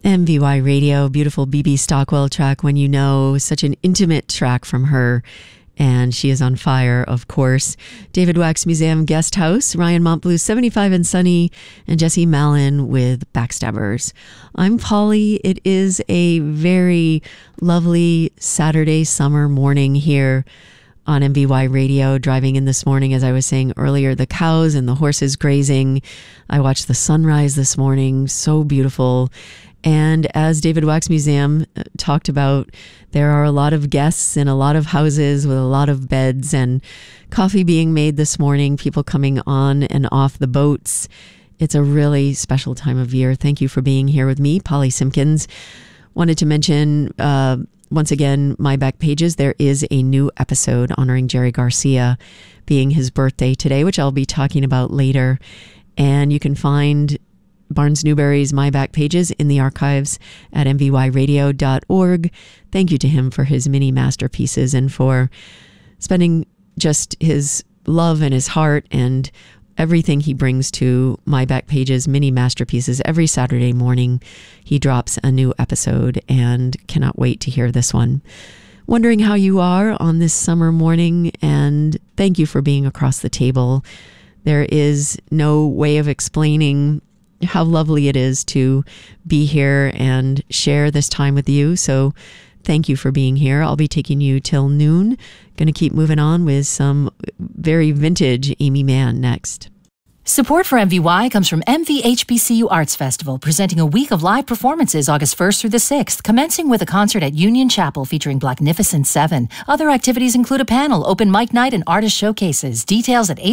MVY Radio, beautiful BB Stockwell track, When You Know, such an intimate track from her. And she is on fire, of course. David Wax Museum Guest House, Ryan Montblues, 75 and Sunny, and Jesse Mallon with Backstabbers. I'm Polly. It is a very lovely Saturday summer morning here on MVY Radio. Driving in this morning, as I was saying earlier, the cows and the horses grazing. I watched the sunrise this morning. So beautiful. And as David Wax Museum talked about, there are a lot of guests in a lot of houses with a lot of beds and coffee being made this morning, people coming on and off the boats. It's a really special time of year. Thank you for being here with me, Polly Simpkins. Wanted to mention, once again, my back pages, there is a new episode honoring Jerry Garcia being his birthday today, which I'll be talking about later. And you can find Barnes Newberry's My Back Pages in the archives at mvyradio.org. Thank you to him for his many masterpieces and for spending just his love and his heart and everything he brings to My Back Pages, many masterpieces. Every Saturday morning, he drops a new episode and cannot wait to hear this one. Wondering how you are on this summer morning, and thank you for being across the table. There is no way of explaining how lovely it is to be here and share this time with you. So thank you for being here. I'll be taking you till noon. Going to keep moving on with some very vintage Amy Mann next. Support for MVY comes from MVHBCU Arts Festival, presenting a week of live performances August 1st through the 6th, commencing with a concert at Union Chapel featuring Blacknificent 7. Other activities include a panel, open mic night, and artist showcases. Details at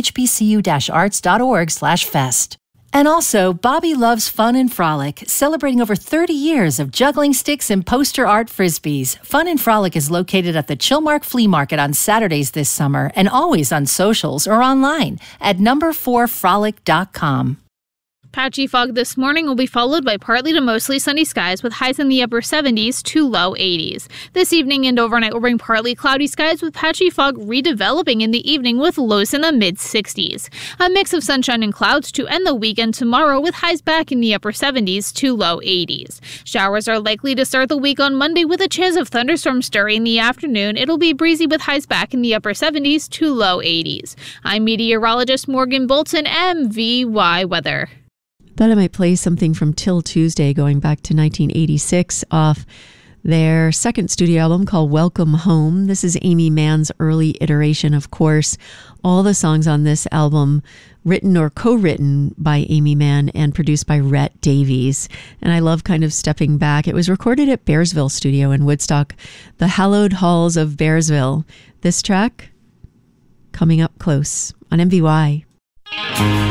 hbcu-arts.org/fest. And also, Bobby loves fun and frolic, celebrating over 30 years of juggling sticks and poster art frisbees. Fun and Frolic is located at the Chilmark Flea Market on Saturdays this summer and always on socials or online at number4frolic.com. Patchy fog this morning will be followed by partly to mostly sunny skies with highs in the upper 70s to low 80s. This evening and overnight will bring partly cloudy skies with patchy fog redeveloping in the evening with lows in the mid-60s. A mix of sunshine and clouds to end the weekend tomorrow with highs back in the upper 70s to low 80s. Showers are likely to start the week on Monday with a chance of thunderstorms during the afternoon. It'll be breezy with highs back in the upper 70s to low 80s. I'm meteorologist Morgan Bolton, MVY Weather. Thought I might play something from Till Tuesday going back to 1986 off their second studio album called Welcome Home. This is Amy Mann's early iteration, of course. All the songs on this album written or co-written by Amy Mann and produced by Rhett Davies. And I love kind of stepping back. It was recorded at Bearsville Studio in Woodstock, the hallowed halls of Bearsville. This track coming up close on MVY.